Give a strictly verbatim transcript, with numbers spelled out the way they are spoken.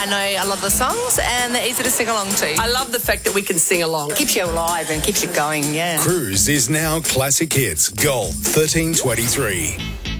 I know a lot of the songs and they're easy to sing along to. I love the fact that we can sing along. Keeps you alive and keeps you going, yeah. Cruise is now Classic Hits Gold thirteen twenty-three.